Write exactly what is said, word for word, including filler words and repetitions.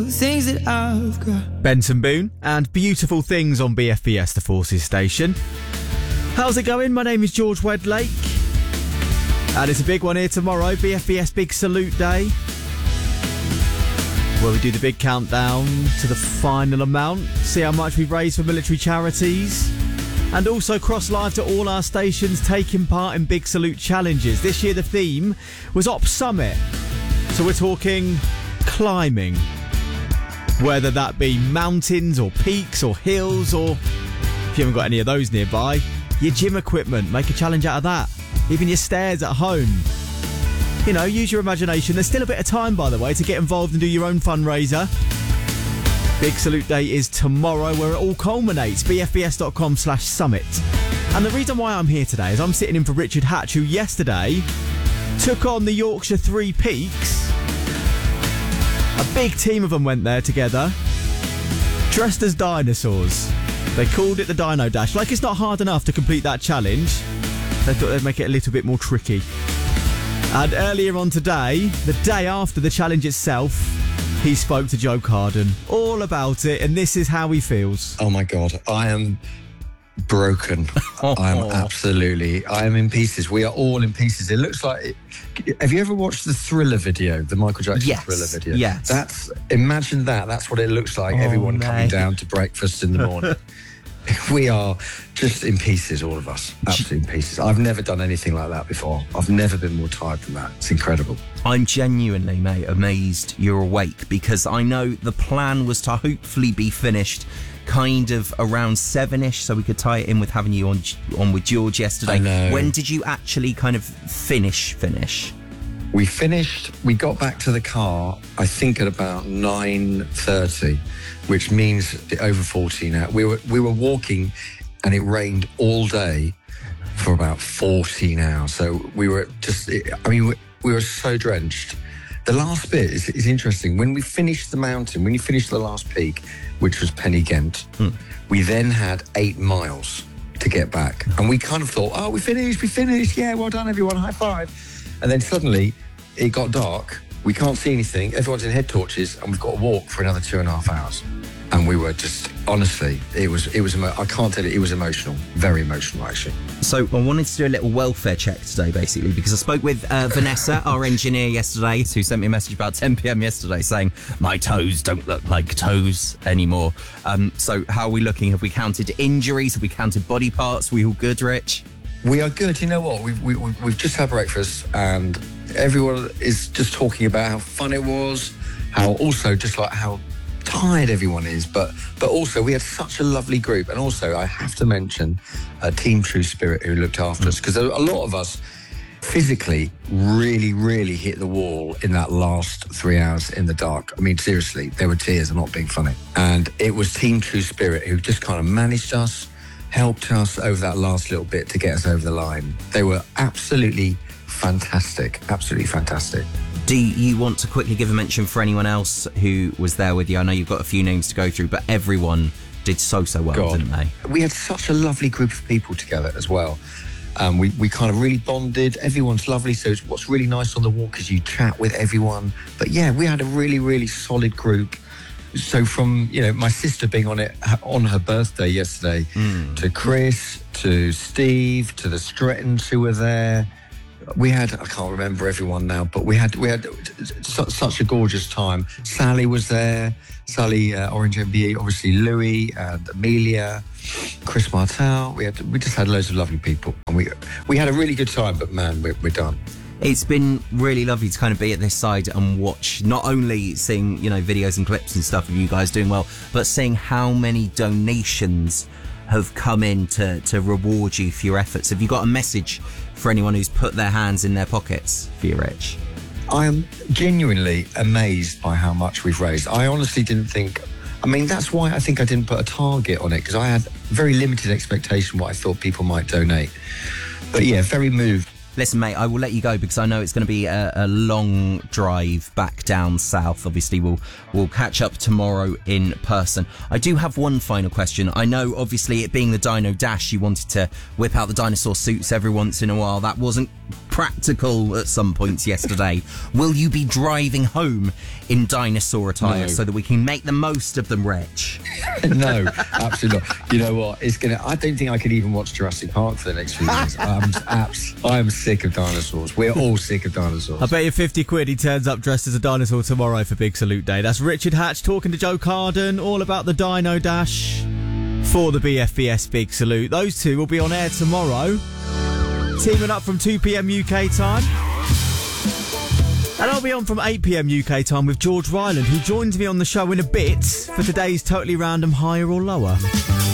the things that I've got. Benson Boone and Beautiful Things on B F B S, the Forces station. How's it going? My name is George Wedlake. And it's a big one here tomorrow, B F B S Big Salute Day, where we do the big countdown to the final amount, see how much we've raised for military charities, and also cross live to all our stations taking part in Big Salute challenges. This year the theme was Op Summit, so we're talking climbing, whether that be mountains or peaks or hills, or if you haven't got any of those nearby, your gym equipment, make a challenge out of that. Even your stairs at home. You know, use your imagination. There's still a bit of time, by the way, to get involved and do your own fundraiser. Big Salute Day is tomorrow, where it all culminates. B F B S dot com slash summit. And the reason why I'm here today is I'm sitting in for Richard Hatch, who yesterday took on the Yorkshire Three Peaks. A big team of them went there together, dressed as dinosaurs. They called it the Dino Dash. Like it's not hard enough to complete that challenge, they thought they'd make it a little bit more tricky. And earlier on today, the day after the challenge itself, he spoke to Joe Carden all about it, and this is how he feels. Oh my God, I am broken. I am absolutely, I am in pieces. We are all in pieces. It looks like, it, have you ever watched the Thriller video, the Michael Jackson yes, Thriller video? Yes. That's, imagine that, that's what it looks like, oh, everyone mate. coming down to breakfast in the morning. We are just in pieces, all of us. Absolutely in pieces. I've never done anything like that before. I've never been more tired than that. It's incredible. I'm genuinely, mate, amazed you're awake, because I know the plan was to hopefully be finished kind of around seven-ish, so we could tie it in with having you on on with George yesterday. I know. When did you actually kind of finish, finish? We finished, we got back to the car, I think at about nine thirty, which means over fourteen hours. We were, we were walking and it rained all day for about fourteen hours. So we were just, I mean, we, we were so drenched. The last bit is, is interesting. When we finished the mountain, when you finished the last peak, which was Pen y Ghent, hmm. we then had eight miles to get back. And we kind of thought, oh, we finished, we finished. Yeah, well done, everyone, high five. And then suddenly it got dark. We can't see anything. Everyone's in head torches, and we've got to walk for another two and a half hours. And we were just, honestly, it was, it was, I can't tell you, it was emotional. Very emotional, actually. So I wanted to do a little welfare check today, basically, because I spoke with uh, Vanessa, our engineer, yesterday, who sent me a message about ten p.m. yesterday saying, my toes don't look like toes anymore. Um, so how are we looking? Have we counted injuries? Have we counted body parts? Are we all good, Rich? We are good. You know what? We've, we, we've just had breakfast, and everyone is just talking about how fun it was, how also just like how tired everyone is, but but also we had such a lovely group. And also I have to mention uh, Team True Spirit, who looked after us, because a lot of us physically really, really hit the wall in that last three hours in the dark. I mean, seriously, there were tears. I'm not being funny. And it was Team True Spirit who just kind of managed us, helped us over that last little bit to get us over the line. They were absolutely fantastic, absolutely fantastic. Do you want to quickly give a mention for anyone else who was there with you? I know you've got a few names to go through, but everyone did so, so well, God. didn't they? We had such a lovely group of people together as well. Um, we, we kind of really bonded. Everyone's lovely. So what's really nice on the walk is you chat with everyone. But yeah, we had a really, really solid group. So from, you know, my sister being on it on her birthday yesterday, mm. to Chris, to Steve, to the Strettons who were there. We had, I can't remember everyone now, but we had we had su- such a gorgeous time. Sally was there, Sally uh, Orange M B E, obviously Louis and Amelia, Chris Martel. We had we just had loads of lovely people, and we we had a really good time. But man, we're, we're done. It's been really lovely to kind of be at this side and watch, not only seeing, you know, videos and clips and stuff of you guys doing well, but seeing how many donations have come in to, to reward you for your efforts. Have you got a message for anyone who's put their hands in their pockets for you, Rich? I am genuinely amazed by how much we've raised. I honestly didn't think, I mean, that's why I think I didn't put a target on it, because I had very limited expectation what I thought people might donate. But yeah, very moved. Listen, mate, I will let you go because I know it's going to be a, a long drive back down south. Obviously, we'll we'll catch up tomorrow in person. I do have one final question. I know, obviously, it being the Dino Dash, you wanted to whip out the dinosaur suits every once in a while. That wasn't practical at some points yesterday. Will you be driving home in dinosaur attire No. so that we can make the most of them, Rich? No, absolutely not. You know what? It's gonna. I don't think I could even watch Jurassic Park for the next few years. I'm abs- I'm sick of dinosaurs. We're all sick of dinosaurs. I bet you fifty quid he turns up dressed as a dinosaur tomorrow for Big Salute Day. That's Richard Hatch talking to Joe Carden all about the Dino Dash for the B F B S Big Salute. Those two will be on air tomorrow, teaming up from two p.m. U K time. And I'll be on from eight p.m. U K time with George Ryland, who joins me on the show in a bit for today's Totally Random Higher or Lower.